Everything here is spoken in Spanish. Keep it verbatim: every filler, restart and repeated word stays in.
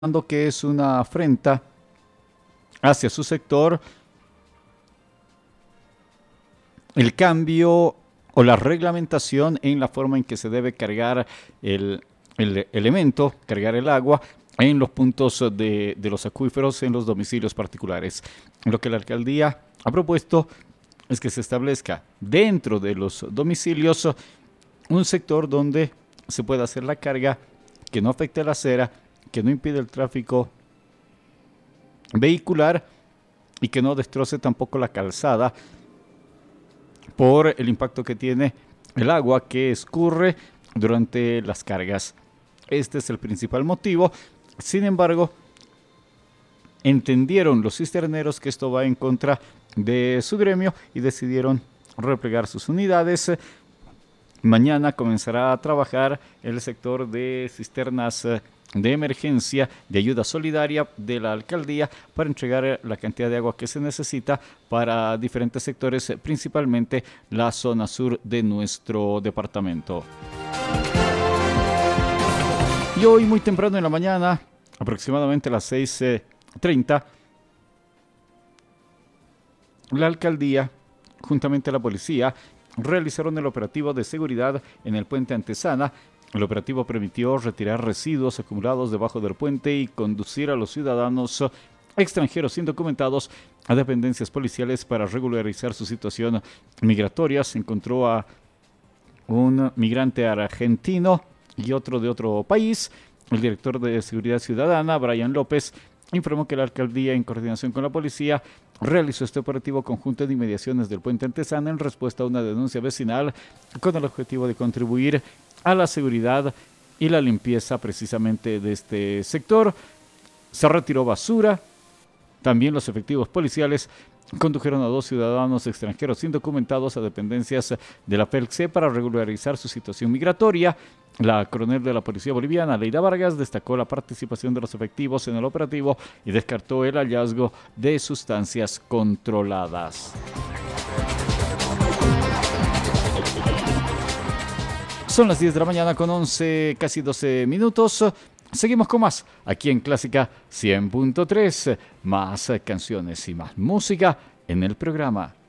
que es una afrenta hacia su sector el cambio o la reglamentación en la forma en que se debe cargar el, el elemento, cargar el agua en los puntos de, de los acuíferos en los domicilios particulares. Lo que la alcaldía ha propuesto es que se establezca dentro de los domicilios un sector donde se pueda hacer la carga que no afecte la acera, que no impide el tráfico vehicular y que no destroce tampoco la calzada por el impacto que tiene el agua que escurre durante las cargas. Este es el principal motivo. Sin embargo, entendieron los cisterneros que esto va en contra de su gremio y decidieron replegar sus unidades. Mañana comenzará a trabajar el sector de cisternas de emergencia, de ayuda solidaria de la alcaldía para entregar la cantidad de agua que se necesita para diferentes sectores, principalmente la zona sur de nuestro departamento. Y hoy muy temprano en la mañana, aproximadamente a las seis treinta, la alcaldía, juntamente a la policía, realizaron el operativo de seguridad en el puente Antesana. El operativo permitió retirar residuos acumulados debajo del puente y conducir a los ciudadanos extranjeros indocumentados a dependencias policiales para regularizar su situación migratoria. Se encontró a un migrante argentino y otro de otro país. El director de Seguridad Ciudadana, Brian López, informó que la alcaldía, en coordinación con la policía, realizó este operativo conjunto de inmediaciones del puente Antesana en respuesta a una denuncia vecinal con el objetivo de contribuir a la seguridad y la limpieza precisamente de este sector. Se retiró basura. También los efectivos policiales condujeron a dos ciudadanos extranjeros indocumentados a dependencias de la F E L C para regularizar su situación migratoria. La coronel de la Policía Boliviana, Leida Vargas, destacó la participación de los efectivos en el operativo y descartó el hallazgo de sustancias controladas. Son las diez de la mañana con once, casi doce minutos. Seguimos con más aquí en Clásica cien punto tres. Más canciones y más música en el programa.